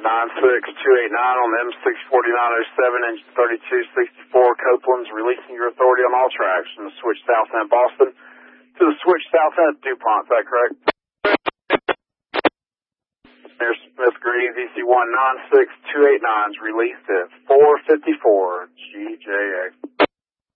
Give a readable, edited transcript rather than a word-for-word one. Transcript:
96289 on the M64907, engine 3264, Copeland's releasing your authority on all tracks from the switch south end Boston to the switch south end DuPont. Is that correct? Mayor Smith Green, VC1 96289 is released at 454 GJX.